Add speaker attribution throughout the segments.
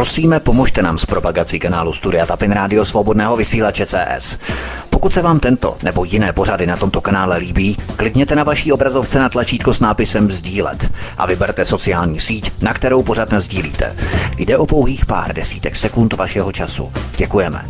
Speaker 1: Prosíme, pomožte nám s propagací kanálu Studia Tapin Rádio Svobodného vysílače CS. Pokud se vám tento nebo jiné pořady na tomto kanále líbí, klikněte na vaší obrazovce na tlačítko s nápisem sdílet a vyberte sociální síť, na kterou pořad nasdílíte. Jde o pouhých pár desítek sekund vašeho času. Děkujeme.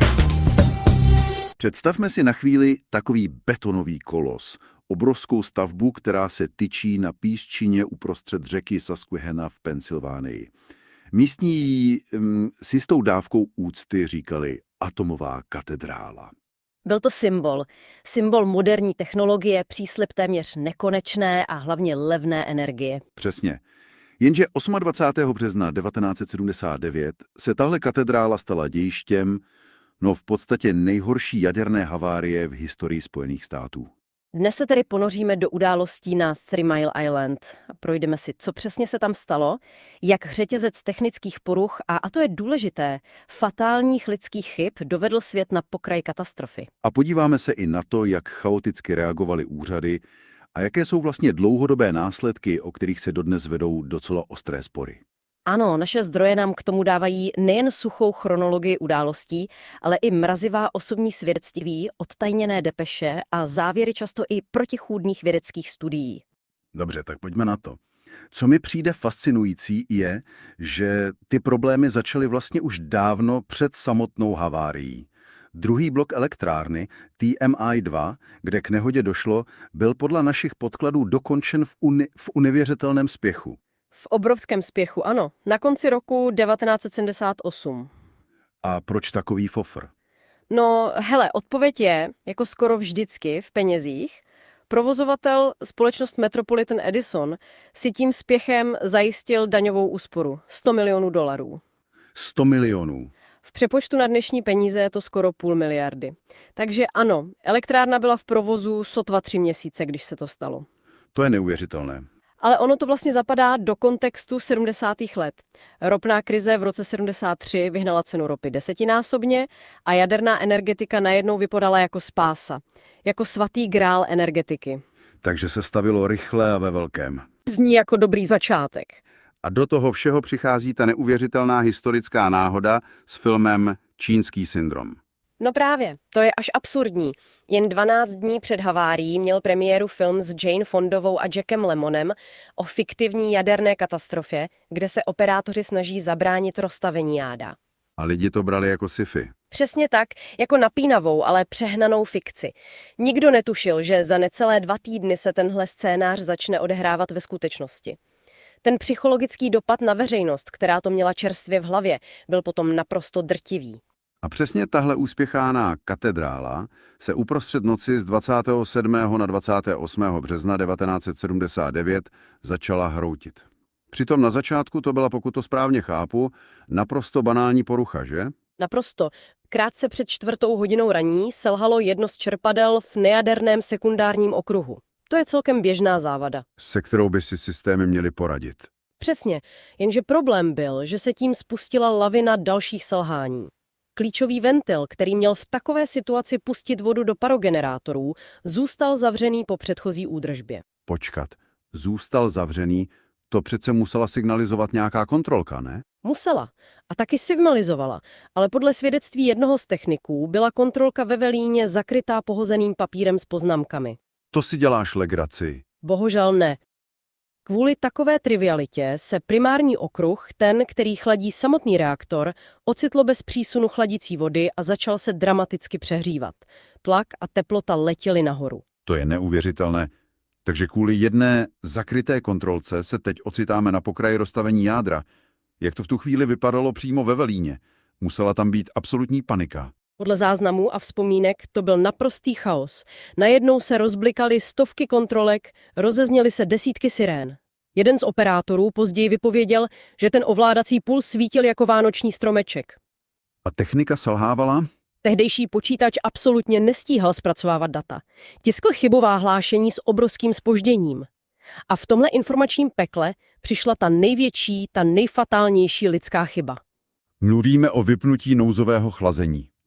Speaker 2: Představme si na chvíli takový betonový kolos, obrovskou stavbu, která se tyčí na písčině uprostřed řeky Susquehanna v Pensylvánii. Místní jí s jistou dávkou úcty říkali atomová katedrála.
Speaker 3: Byl to symbol moderní technologie, příslib téměř nekonečné a hlavně levné energie.
Speaker 2: Přesně. Jenže 28. března 1979 se tahle katedrála stala dějištěm, v podstatě nejhorší jaderné havárie v historii Spojených států.
Speaker 3: Dnes se tedy ponoříme do událostí na Three Mile Island a projdeme si, co přesně se tam stalo, jak řetězec technických poruch a to je důležité, fatálních lidských chyb dovedl svět na pokraj katastrofy.
Speaker 2: A podíváme se i na to, jak chaoticky reagovaly úřady a jaké jsou vlastně dlouhodobé následky, o kterých se dodnes vedou docela ostré spory.
Speaker 3: Ano, naše zdroje nám k tomu dávají nejen suchou chronologii událostí, ale i mrazivá osobní svědectví, odtajněné depeše a závěry často i protichůdných vědeckých studií.
Speaker 2: Dobře, tak pojďme na to. Co mi přijde fascinující je, že ty problémy začaly vlastně už dávno před samotnou havárií. Druhý blok elektrárny, TMI-2, kde k nehodě došlo, byl podle našich podkladů dokončen v neuvěřitelném spěchu.
Speaker 3: V obrovském spěchu, ano. Na konci roku 1978.
Speaker 2: A proč takový fofr?
Speaker 3: Odpověď je, jako skoro vždycky v penězích, provozovatel společnost Metropolitan Edison si tím spěchem zajistil daňovou úsporu. $100 milionů.
Speaker 2: 100 milionů.
Speaker 3: V přepočtu na dnešní peníze je to skoro $500 miliardy. Takže ano, elektrárna byla v provozu sotva 3 měsíce, když se to stalo.
Speaker 2: To je neuvěřitelné.
Speaker 3: Ale ono to vlastně zapadá do kontextu 70. let. Ropná krize v roce 73 vyhnala cenu ropy 10násobně a jaderná energetika najednou vypadala jako spása. Jako svatý grál energetiky.
Speaker 2: Takže se stavilo rychle a ve velkém.
Speaker 3: Zní jako dobrý začátek.
Speaker 2: A do toho všeho přichází ta neuvěřitelná historická náhoda s filmem Čínský syndrom.
Speaker 3: No právě, to je až absurdní. Jen 12 dní před havárií měl premiéru film s Jane Fondovou a Jackem Lemmonem o fiktivní jaderné katastrofě, kde se operátoři snaží zabránit roztavení jáda.
Speaker 2: A lidi to brali jako sci-fi.
Speaker 3: Přesně tak, jako napínavou, ale přehnanou fikci. Nikdo netušil, že za necelé 2 týdny se tenhle scénář začne odehrávat ve skutečnosti. Ten psychologický dopad na veřejnost, která to měla čerstvě v hlavě, byl potom naprosto drtivý.
Speaker 2: A přesně tahle úspěchaná katedrála se uprostřed noci z 27. na 28. března 1979 začala hroutit. Přitom na začátku to byla, pokud to správně chápu, naprosto banální porucha, že?
Speaker 3: Naprosto. Krátce před 4:00 raní selhalo jedno z čerpadel v nejaderném sekundárním okruhu. To je celkem běžná závada.
Speaker 2: Se kterou by si systémy měly poradit.
Speaker 3: Přesně, jenže problém byl, že se tím spustila lavina dalších selhání. Klíčový ventil, který měl v takové situaci pustit vodu do parogenerátorů, zůstal zavřený po předchozí údržbě.
Speaker 2: Počkat, zůstal zavřený, to přece musela signalizovat nějaká kontrolka, ne?
Speaker 3: Musela. A taky signalizovala. Ale podle svědectví jednoho z techniků byla kontrolka ve velíně zakrytá pohozeným papírem s poznámkami.
Speaker 2: To si děláš legraci.
Speaker 3: Bohužel ne. Kvůli takové trivialitě se primární okruh, ten, který chladí samotný reaktor, ocitlo bez přísunu chladicí vody a začal se dramaticky přehřívat. Tlak a teplota letěly nahoru.
Speaker 2: To je neuvěřitelné. Takže kvůli jedné zakryté kontrolce se teď ocitáme na pokraji roztavení jádra. Jak to v tu chvíli vypadalo přímo ve velíně? Musela tam být absolutní panika.
Speaker 3: Podle záznamů a vzpomínek to byl naprostý chaos. Najednou se rozblikaly stovky kontrolek, rozezněly se desítky sirén. Jeden z operátorů později vypověděl, že ten ovládací puls svítil jako vánoční stromeček.
Speaker 2: A technika selhávala?
Speaker 3: Tehdejší počítač absolutně nestíhal zpracovávat data. Tiskl chybová hlášení s obrovským zpožděním. A v tomhle informačním pekle přišla ta největší, ta nejfatálnější lidská chyba.
Speaker 2: Mluvíme o vypnutí nouzového chlazení.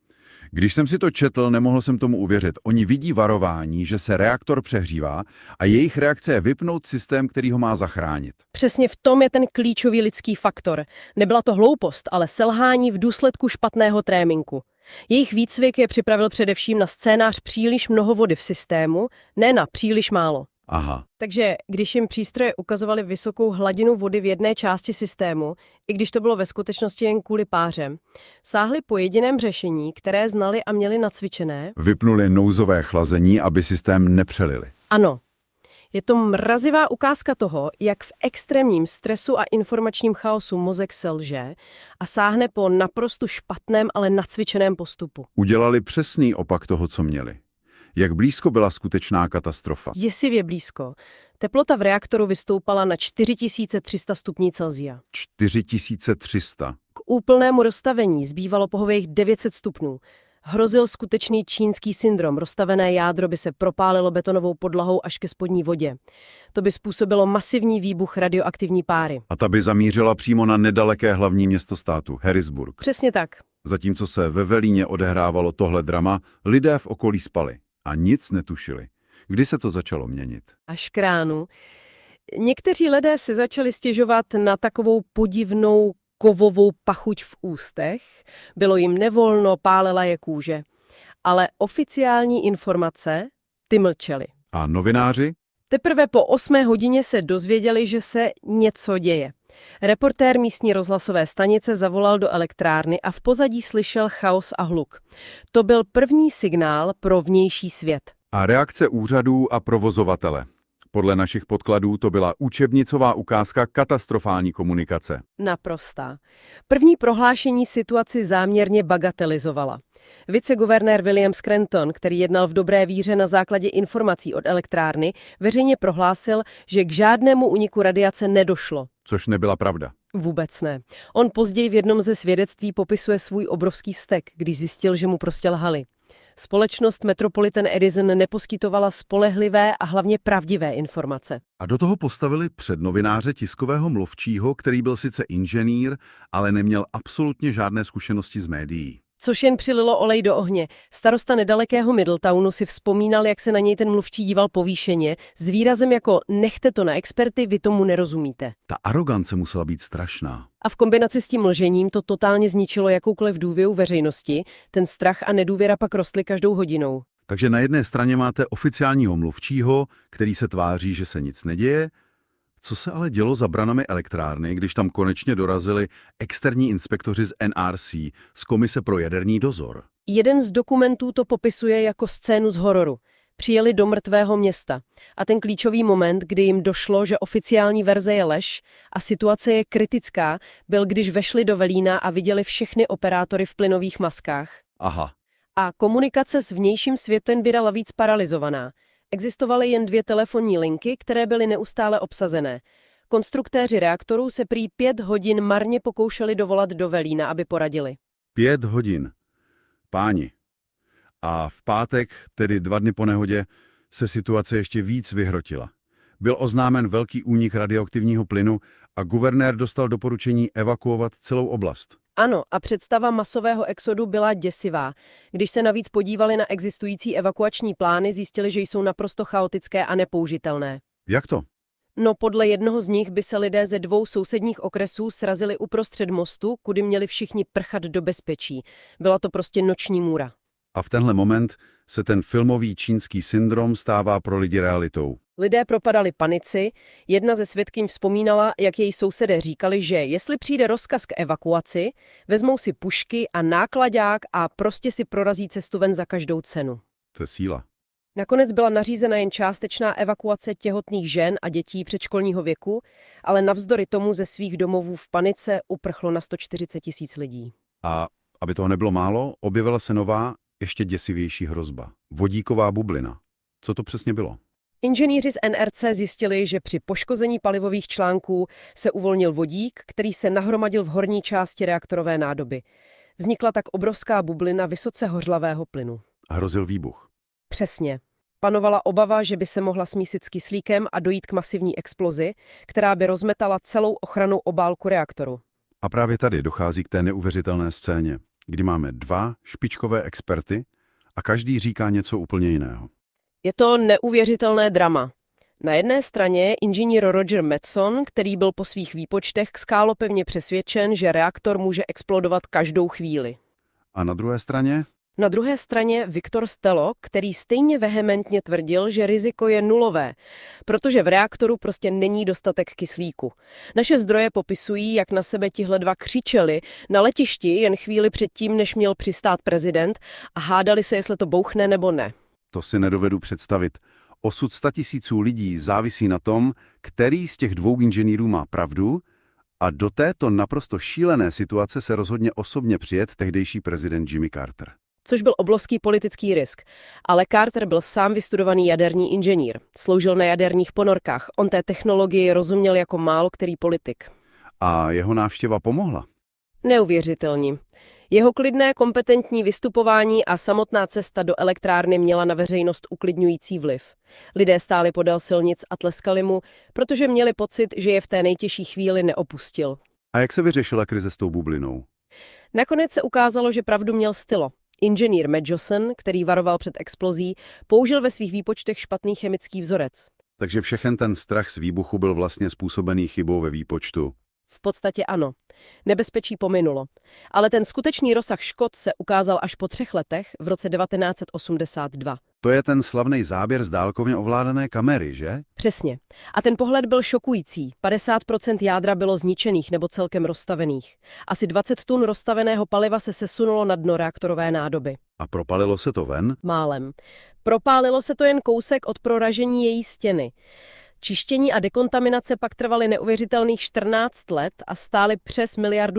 Speaker 2: Když jsem si to četl, nemohl jsem tomu uvěřit. Oni vidí varování, že se reaktor přehřívá a jejich reakce je vypnout systém, který ho má zachránit.
Speaker 3: Přesně v tom je ten klíčový lidský faktor. Nebyla to hloupost, ale selhání v důsledku špatného tréminku. Jejich výcvik je připravil především na scénář příliš mnoho vody v systému, ne na příliš málo.
Speaker 2: Aha,
Speaker 3: Takže když jim přístroje ukazovaly vysokou hladinu vody v jedné části systému, i když to bylo ve skutečnosti jen kvůli páře, sáhli po jediném řešení, které znali a měli nacvičené.
Speaker 2: vypnuli nouzové chlazení, aby systém nepřelili.
Speaker 3: Ano, je to mrazivá ukázka toho, jak v extrémním stresu a informačním chaosu mozek selže a sáhne po naprosto špatném, ale nacvičeném postupu.
Speaker 2: Udělali přesný opak toho, co měli. Jak blízko byla skutečná katastrofa?
Speaker 3: Děsivě blízko. Teplota v reaktoru vystoupala na 4300 stupňů Celsia.
Speaker 2: 4300.
Speaker 3: K úplnému roztavení zbývalo pouhých 900 stupňů. Hrozil skutečný čínský syndrom. Roztavené jádro by se propálilo betonovou podlahou až ke spodní vodě. To by způsobilo masivní výbuch radioaktivní páry.
Speaker 2: A ta by zamířila přímo na nedaleké hlavní město státu, Harrisburg.
Speaker 3: Přesně tak.
Speaker 2: Zatímco se ve Velíně odehrávalo tohle drama, lidé v okolí spali a nic netušili. Kdy se to začalo měnit?
Speaker 3: Až k ránu. Někteří lidé si začali stěžovat na takovou podivnou kovovou pachuť v ústech. Bylo jim nevolno, pálela je kůže. Ale oficiální informace, ty mlčely.
Speaker 2: A novináři?
Speaker 3: Teprve po 8 hodině se dozvěděli, že se něco děje. Reportér místní rozhlasové stanice zavolal do elektrárny a v pozadí slyšel chaos a hluk. To byl první signál pro vnější svět.
Speaker 2: A reakce úřadů a provozovatele. Podle našich podkladů to byla učebnicová ukázka katastrofální komunikace.
Speaker 3: Naprostá. První prohlášení situaci záměrně bagatelizovala. Viceguvernér William Scranton, který jednal v dobré víře na základě informací od elektrárny, veřejně prohlásil, že k žádnému úniku radiace nedošlo.
Speaker 2: Což nebyla pravda.
Speaker 3: Vůbec ne. On později v jednom ze svědectví popisuje svůj obrovský vztek, když zjistil, že mu prostě lhali. Společnost Metropolitan Edison neposkytovala spolehlivé a hlavně pravdivé informace.
Speaker 2: A do toho postavili před novináře tiskového mluvčího, který byl sice inženýr, ale neměl absolutně žádné zkušenosti z médií.
Speaker 3: Což jen přililo olej do ohně. Starosta nedalekého Middletownu si vzpomínal, jak se na něj ten mluvčí díval povýšeně, s výrazem jako nechte to na experty, vy tomu nerozumíte.
Speaker 2: Ta arogance musela být strašná.
Speaker 3: A v kombinaci s tím lžením to totálně zničilo jakoukoliv důvěru veřejnosti, ten strach a nedůvěra pak rostly každou hodinou.
Speaker 2: Takže na jedné straně máte oficiálního mluvčího, který se tváří, že se nic neděje. Co se ale dělo za branami elektrárny, když tam konečně dorazili externí inspektoři z NRC, z Komise pro jaderný dozor?
Speaker 3: Jeden z dokumentů to popisuje jako scénu z hororu. Přijeli do mrtvého města. A ten klíčový moment, kdy jim došlo, že oficiální verze je lež a situace je kritická, byl, když vešli do Velína a viděli všechny operátory v plynových maskách.
Speaker 2: Aha.
Speaker 3: A komunikace s vnějším světem byla víc paralizovaná. Existovaly jen 2 telefonní linky, které byly neustále obsazené. Konstruktéři reaktorů se prý 5 hodin marně pokoušeli dovolat do Velína, aby poradili.
Speaker 2: 5 hodin. Páni. A v pátek, tedy 2 dny po nehodě, se situace ještě víc vyhrotila. Byl oznámen velký únik radioaktivního plynu a guvernér dostal doporučení evakuovat celou oblast.
Speaker 3: Ano, a představa masového exodu byla děsivá. Když se navíc podívali na existující evakuační plány, zjistili, že jsou naprosto chaotické a nepoužitelné.
Speaker 2: Jak to?
Speaker 3: No podle jednoho z nich by se lidé ze 2 sousedních okresů srazili uprostřed mostu, kudy měli všichni prchat do bezpečí. Byla to prostě noční můra.
Speaker 2: A v tenhle moment se ten filmový čínský syndrom stává pro lidi realitou.
Speaker 3: Lidé propadali panici, jedna ze svědkyň vzpomínala, jak její sousedé říkali, že jestli přijde rozkaz k evakuaci, vezmou si pušky a náklaďák a prostě si prorazí cestu ven za každou cenu.
Speaker 2: To je síla.
Speaker 3: Nakonec byla nařízena jen částečná evakuace těhotných žen a dětí předškolního věku, ale navzdory tomu ze svých domovů v panice uprchlo na 140 000 lidí.
Speaker 2: A aby toho nebylo málo, objevila se nová, ještě děsivější hrozba. Vodíková bublina. Co to přesně bylo?
Speaker 3: Inženýři z NRC zjistili, že při poškození palivových článků se uvolnil vodík, který se nahromadil v horní části reaktorové nádoby. Vznikla tak obrovská bublina vysoce hořlavého plynu.
Speaker 2: Hrozil výbuch.
Speaker 3: Přesně. Panovala obava, že by se mohla smísit s kyslíkem a dojít k masivní explozi, která by rozmetala celou ochrannou obálku reaktoru.
Speaker 2: A právě tady dochází k té neuvěřitelné scéně. kdy máme dva špičkové experty a každý říká něco úplně jiného.
Speaker 3: Je to neuvěřitelné drama. Na jedné straně je inženýr Roger Madsen, který byl po svých výpočtech skálopevně přesvědčen, že reaktor může explodovat každou chvíli.
Speaker 2: A na druhé straně?
Speaker 3: Na druhé straně Viktor Stelo, který stejně vehementně tvrdil, že riziko je nulové, protože v reaktoru prostě není dostatek kyslíku. Naše zdroje popisují, jak na sebe tihle dva křičeli na letišti jen chvíli předtím, než měl přistát prezident a hádali se, jestli to bouchne nebo ne.
Speaker 2: To si nedovedu představit. Osud 100 000 lidí závisí na tom, který z těch dvou inženýrů má pravdu, a do této naprosto šílené situace se rozhodně osobně přijet tehdejší prezident Jimmy Carter.
Speaker 3: Což byl obrovský politický risk. Ale Carter byl sám vystudovaný jaderný inženýr. Sloužil na jaderných ponorkách. On té technologii rozuměl jako málo který politik.
Speaker 2: A jeho návštěva pomohla.
Speaker 3: Neuvěřitelní. Jeho klidné, kompetentní vystupování a samotná cesta do elektrárny měla na veřejnost uklidňující vliv. Lidé stáli podél silnic a tleskali mu, protože měli pocit, že je v té nejtěžší chvíli neopustil.
Speaker 2: A jak se vyřešila krize s tou bublinou?
Speaker 3: Nakonec se ukázalo, že pravdu měl Stilo. Inženýr Madsen, který varoval před explozí, použil ve svých výpočtech špatný chemický vzorec.
Speaker 2: Takže všechen ten strach z výbuchu byl vlastně způsobený chybou ve výpočtu.
Speaker 3: V podstatě ano. Nebezpečí pominulo. Ale ten skutečný rozsah škod se ukázal až po 3 letech v roce 1982.
Speaker 2: To je ten slavný záběr z dálkově ovládané kamery, že?
Speaker 3: Přesně. A ten pohled byl šokující. 50% jádra bylo zničených nebo celkem rozstavených. Asi 20 tun rozstaveného paliva se sesunulo na dno reaktorové nádoby.
Speaker 2: A propalilo se to ven?
Speaker 3: Málem. Propálilo se to jen kousek od proražení její stěny. Čištění a dekontaminace pak trvaly neuvěřitelných 14 let a stály přes $1 miliardu.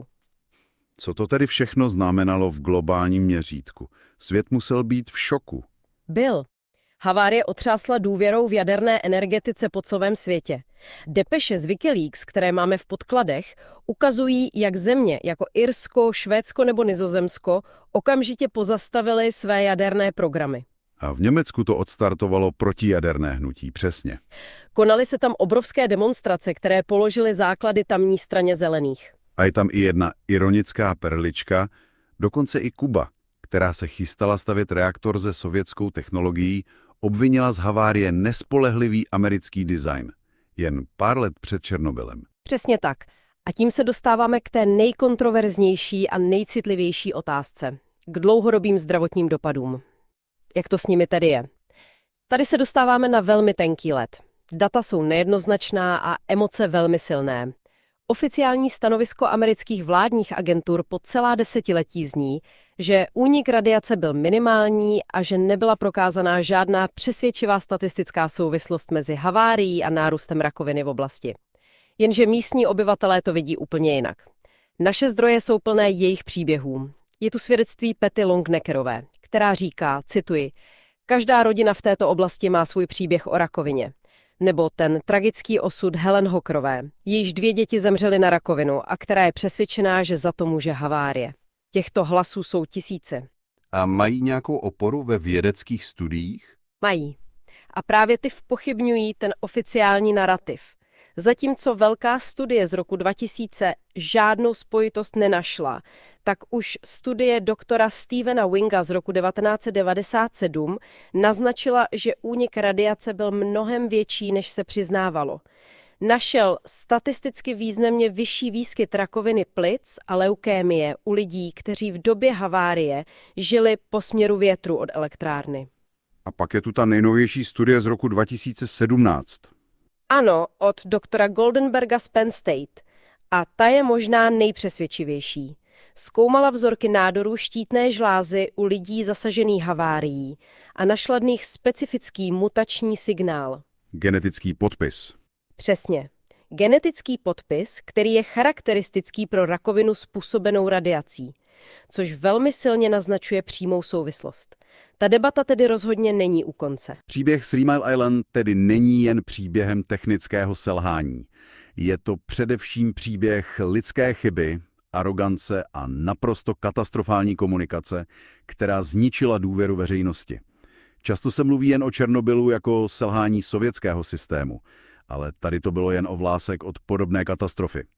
Speaker 2: Co to tedy všechno znamenalo v globálním měřítku? Svět musel být v šoku.
Speaker 3: Byl. Havárie otřásla důvěrou v jaderné energetice po celém světě. Depeše z Wikileaks, které máme v podkladech, ukazují, jak země jako Irsko, Švédsko nebo Nizozemsko okamžitě pozastavily své jaderné programy.
Speaker 2: A v Německu to odstartovalo protijaderné hnutí, přesně.
Speaker 3: Konaly se tam obrovské demonstrace, které položily základy tamní straně zelených.
Speaker 2: A je tam i jedna ironická perlička, dokonce i Kuba, která se chystala stavět reaktor se sovětskou technologií, obvinila z havárie nespolehlivý americký design. Jen pár let před Černobylem.
Speaker 3: Přesně tak. A tím se dostáváme k té nejkontroverznější a nejcitlivější otázce. K dlouhodobým zdravotním dopadům. Jak to s nimi tedy je? Tady se dostáváme na velmi tenký led. Data jsou nejednoznačná a emoce velmi silné. Oficiální stanovisko amerických vládních agentur po celá desetiletí zní, že únik radiace byl minimální a že nebyla prokázaná žádná přesvědčivá statistická souvislost mezi havárií a nárůstem rakoviny v oblasti. Jenže místní obyvatelé to vidí úplně jinak. Naše zdroje jsou plné jejich příběhů. Je tu svědectví Patty Longneckerové, která říká, cituji, každá rodina v této oblasti má svůj příběh o rakovině. Nebo ten tragický osud Helen Hockerové, jejíž 2 děti zemřely na rakovinu a která je přesvědčená, že za to může havárie. Těchto hlasů jsou tisíce.
Speaker 2: A mají nějakou oporu ve vědeckých studiích?
Speaker 3: Mají. A právě ty vpochybňují ten oficiální narrativ. Zatímco velká studie z roku 2000 žádnou spojitost nenašla, tak už studie doktora Stephena Winga z roku 1997 naznačila, že únik radiace byl mnohem větší, než se přiznávalo. Našel statisticky významně vyšší výskyt rakoviny plic a leukémie u lidí, kteří v době havárie žili po směru větru od elektrárny.
Speaker 2: A pak je tu ta nejnovější studie z roku 2017.
Speaker 3: Ano, od doktora Goldenberga z Penn State. A ta je možná nejpřesvědčivější. Zkoumala vzorky nádorů štítné žlázy u lidí zasažených havárií a našla v nich specifický mutační signál.
Speaker 2: Genetický podpis.
Speaker 3: Přesně. Genetický podpis, který je charakteristický pro rakovinu způsobenou radiací, což velmi silně naznačuje přímou souvislost. Ta debata tedy rozhodně není u konce.
Speaker 2: Příběh Three Mile Island tedy není jen příběhem technického selhání. Je to především příběh lidské chyby, arogance a naprosto katastrofální komunikace, která zničila důvěru veřejnosti. Často se mluví jen o Černobylu jako selhání sovětského systému, ale tady to bylo jen o vlásek od podobné katastrofy.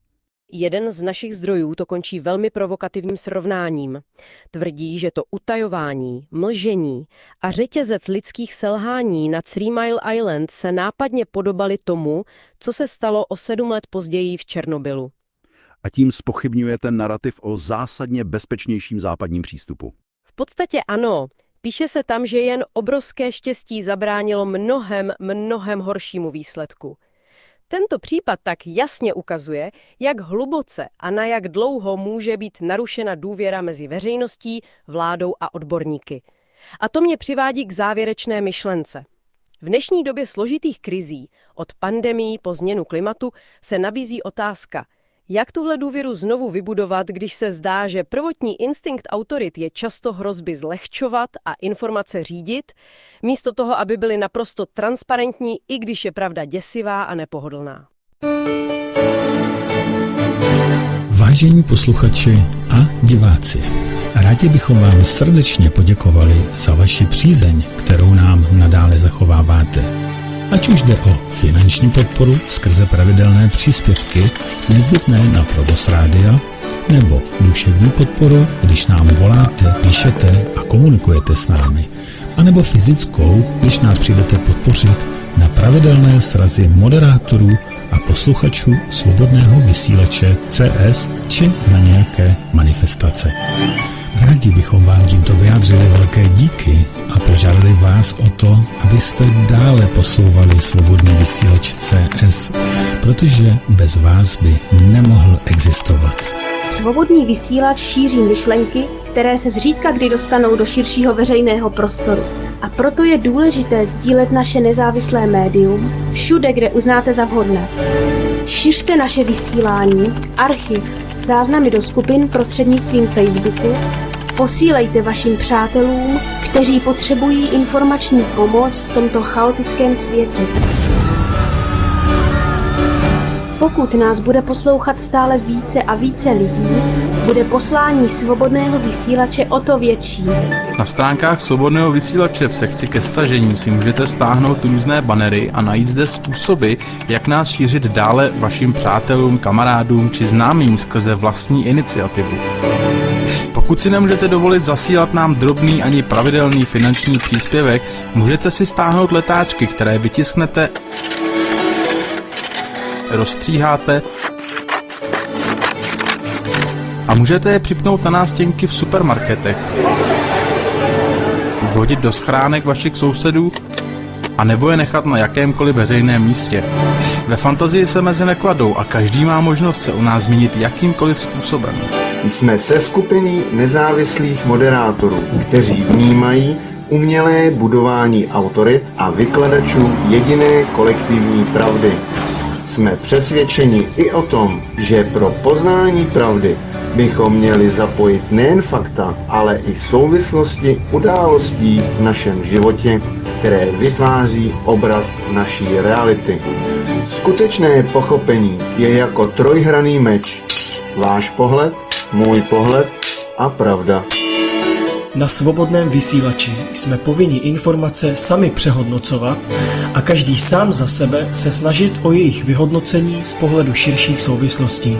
Speaker 3: Jeden z našich zdrojů to končí velmi provokativním srovnáním. Tvrdí, že to utajování, mlžení a řetězec lidských selhání na 3 Mile Island se nápadně podobaly tomu, co se stalo o 7 let později v Černobylu.
Speaker 2: A tím zpochybňuje ten narrativ o zásadně bezpečnějším západním přístupu.
Speaker 3: V podstatě ano. Píše se tam, že jen obrovské štěstí zabránilo mnohem horšímu výsledku. Tento případ tak jasně ukazuje, jak hluboce a na jak dlouho může být narušena důvěra mezi veřejností, vládou a odborníky. A to mě přivádí k závěrečné myšlence. V dnešní době složitých krizí, od pandemií po změnu klimatu, se nabízí otázka, jak tuhle důvěru znovu vybudovat, když se zdá, že prvotní instinkt autorit je často hrozby zlehčovat a informace řídit, místo toho, aby byly naprosto transparentní, i když je pravda děsivá a nepohodlná.
Speaker 4: Vážení posluchači a diváci, rádi bychom vám srdečně poděkovali za vaši přízeň, kterou nám nadále zachováváte. Ať už jde o finanční podporu skrze pravidelné příspěvky nezbytné na provoz rádia, nebo duševní podporu, když nám voláte, píšete a komunikujete s námi, anebo fyzickou, když nás přijdete podpořit na pravidelné srazy moderátorů a posluchačů svobodného vysílače CS či na nějaké manifestace. Rádi bychom vám tímto vyjádřili velké díky a požádali vás o to, abyste dále posouvali svobodný vysílač CS, protože bez vás by nemohl existovat.
Speaker 5: Svobodný vysílač šíří myšlenky, které se zřídka kdy dostanou do širšího veřejného prostoru. A proto je důležité sdílet naše nezávislé médium všude, kde uznáte za vhodné. Šiřte naše vysílání, archiv, záznamy do skupin prostřednictvím Facebooku, posílejte vašim přátelům, kteří potřebují informační pomoc v tomto chaotickém světě. Pokud nás bude poslouchat stále více a více lidí, bude poslání svobodného vysílače o to větší.
Speaker 6: Na stránkách svobodného vysílače v sekci ke stažení si můžete stáhnout různé banery a najít zde způsoby, jak nás šířit dále vašim přátelům, kamarádům či známým skrze vlastní iniciativu. Pokud si nemůžete dovolit zasílat nám drobný ani pravidelný finanční příspěvek, můžete si stáhnout letáčky, které vytisknete, rozstříháte a můžete je připnout na nástěnky v supermarketech, vhodit do schránek vašich sousedů a nebo je nechat na jakémkoliv veřejném místě. Ve fantazii se meze nekladou a každý má možnost se u nás zmínit jakýmkoliv způsobem.
Speaker 7: Jsme seskupení nezávislých moderátorů, kteří vnímají umělé budování autorit a vykladačů jediné kolektivní pravdy. Jsme přesvědčeni i o tom, že pro poznání pravdy bychom měli zapojit nejen fakta, ale i souvislosti událostí v našem životě, které vytváří obraz naší reality. Skutečné pochopení je jako trojhranný meč. Váš pohled, můj pohled a pravda.
Speaker 8: Na svobodném vysílači jsme povinni informace sami přehodnocovat a každý sám za sebe se snažit o jejich vyhodnocení z pohledu širších souvislostí.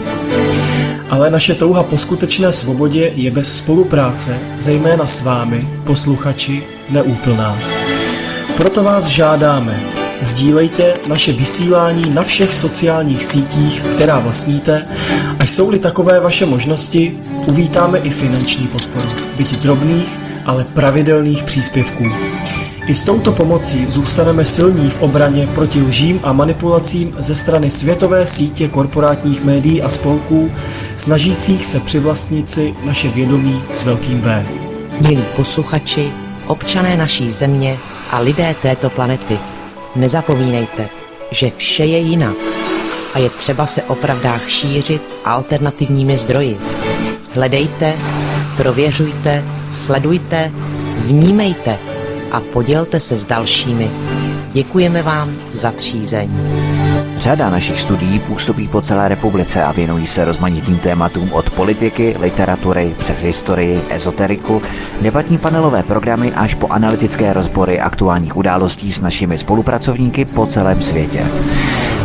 Speaker 8: Ale naše touha po skutečné svobodě je bez spolupráce, zejména s vámi, posluchači, neúplná. Proto vás žádáme, sdílejte naše vysílání na všech sociálních sítích, která vlastníte, a jsou-li takové vaše možnosti, uvítáme i finanční podporu, byť drobných, ale pravidelných příspěvků. I s touto pomocí zůstaneme silní v obraně proti lžím a manipulacím ze strany světové sítě korporátních médií a spolků, snažících se přivlastnit si naše vědomí s velkým V.
Speaker 9: Milí posluchači, občané naší země a lidé této planety, nezapomínejte, že vše je jinak a je třeba se o pravdách šířit alternativními zdroji. Hledejte, prověřujte, sledujte, vnímejte a podělte se s dalšími. Děkujeme vám za přízeň.
Speaker 1: Řada našich studií působí po celé republice a věnují se rozmanitým tématům od politiky, literatury, přes historii, ezoteriku, debatní panelové programy až po analytické rozbory aktuálních událostí s našimi spolupracovníky po celém světě.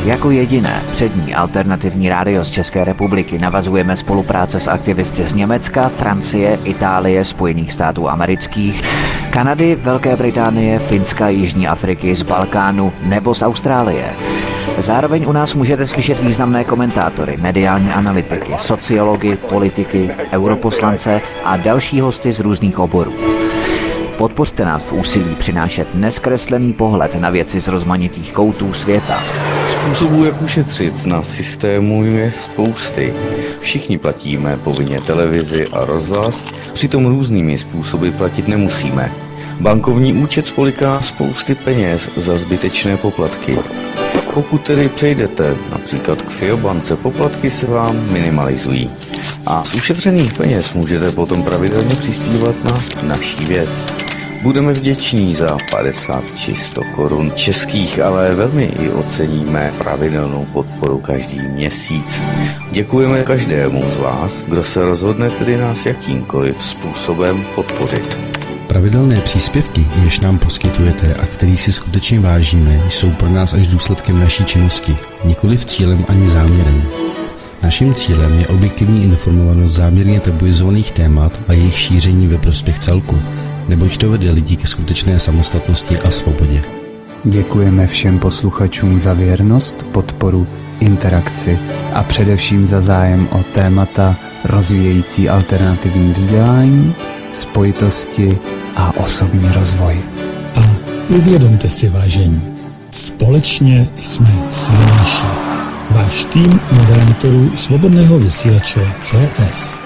Speaker 1: Jako jediné přední alternativní rádio z České republiky navazujeme spolupráce s aktivisty z Německa, Francie, Itálie, Spojených států amerických, Kanady, Velké Británie, Finska, Jižní Afriky, z Balkánu nebo z Austrálie. Zároveň u nás můžete slyšet významné komentátory, mediální analytiky, sociology, politiky, europoslance a další hosty z různých oborů. Podpořte nás v úsilí přinášet neskreslený pohled na věci z rozmanitých koutů světa.
Speaker 10: Způsobů, jak ušetřit na systému, je spousty. Všichni platíme povinně televizi a rozhlas, přitom různými způsoby platit nemusíme. Bankovní účet spoliká spousty peněz za zbytečné poplatky. Pokud tedy přejdete například k FIOBance, poplatky se vám minimalizují. A z ušetřených peněz můžete potom pravidelně přispívat na naší věc. Budeme vděční za 50 či 100 korun českých, ale velmi i oceníme pravidelnou podporu každý měsíc. Děkujeme každému z vás, kdo se rozhodne tedy nás jakýmkoliv způsobem podpořit.
Speaker 11: Pravidelné příspěvky, jež nám poskytujete a kterých si skutečně vážíme, jsou pro nás až důsledkem naší činnosti, nikoliv cílem ani záměrem. Naším cílem je objektivní informovanost záměrně tabuizovaných témat a jejich šíření ve prospěch celku, neboť to vede lidi ke skutečné samostatnosti a svobodě.
Speaker 12: Děkujeme všem posluchačům za věrnost, podporu, interakci a především za zájem o témata rozvíjející alternativní vzdělání, spojitosti a osobní rozvoj.
Speaker 4: A uvědomte si, vážení, společně jsme silnější. Váš tým moderátorů Svobodného vysílače CS.